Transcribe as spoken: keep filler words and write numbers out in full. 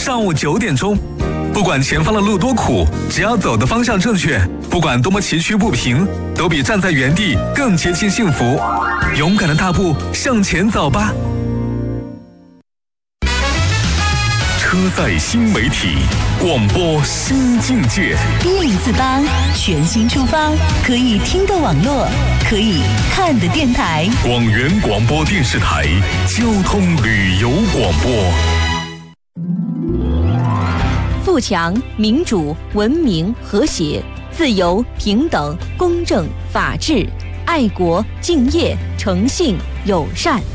上午九点钟。不管前方的路多苦，只要走的方向正确，不管多么崎岖不平，都比站在原地更接近幸福。勇敢的大步向前走吧。车载新媒体，广播新境界。 一零四八全新出发，可以听的网络，可以看的电台。 广元广播电视台交通旅游广播。 富强、民主、文明、和谐、自由、平等、公正、法治、爱国、敬业、诚信、友善。